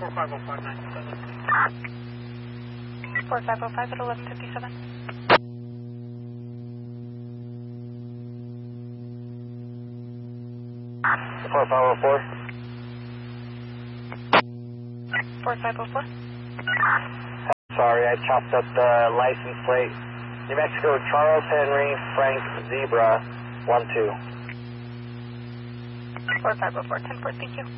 4505 at 1157. 4504. 4504. Sorry, I chopped up the license plate. New Mexico, Charles Henry Frank Zebra 12. 4504, 10-4, thank you.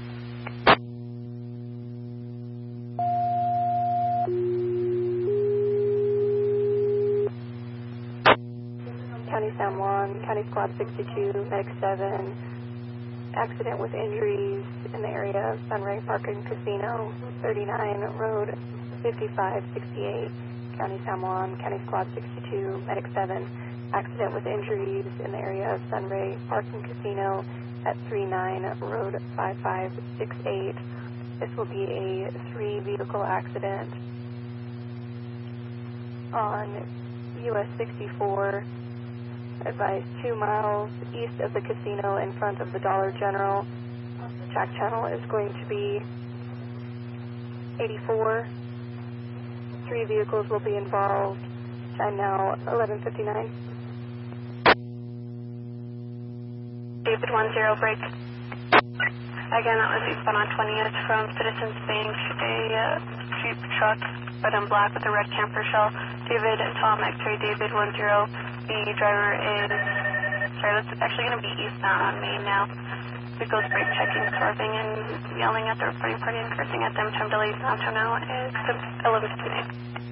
County San Juan, County Squad 62, Medic 7, accident with injuries in the area of Sunray Park and Casino, 39 Road 5568, County San Juan, County Squad 62, Medic 7, accident with injuries in the area of Sunray Park and Casino at 39 Road 5568. This will be a 3-vehicle accident on US 64, advised 2 miles east of the casino in front of the Dollar General. Track channel is going to be 84. 3 vehicles will be involved. Time now 11:59. David 10, break. Again, that was eastbound on 20th from Citizens Bank, a Jeep truck, red and black with a red camper shell. David, Tom, X-ray, David 10. The driver is, sorry, that's actually going to be eastbound on Main now. Vehicles brake checking, swerving, and yelling at the reporting party and cursing at them. Time delayed onto now is 11:59.